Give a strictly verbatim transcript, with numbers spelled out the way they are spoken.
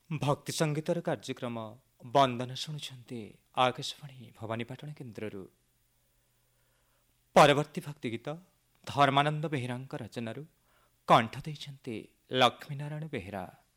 ଭକ୍ତି ସଙ୍ଗୀତର କାର୍ଯ୍ୟକ୍ରମ ବନ୍ଦନା ଶୁଣୁଛନ୍ତି ଆକାଶବାଣୀ ଭବାନୀପାଟଣା କେନ୍ଦ୍ରରୁ। ପରବର୍ତ୍ତୀ ଭକ୍ତି ଗୀତ ଧର୍ମାନନ୍ଦ ବେହେରାଙ୍କ ରଚନାରୁ କଣ୍ଠ ଦେଇଛନ୍ତି ଲକ୍ଷ୍ମୀନାରାୟଣ ବେହେରା।